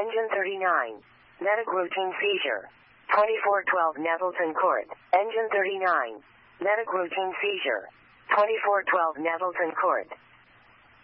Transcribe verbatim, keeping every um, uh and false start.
Engine thirty-nine. Medic routine seizure. twenty-four twelve Nettleton Court. Engine thirty-nine. Medic routine seizure. twenty-four twelve Nettleton Court.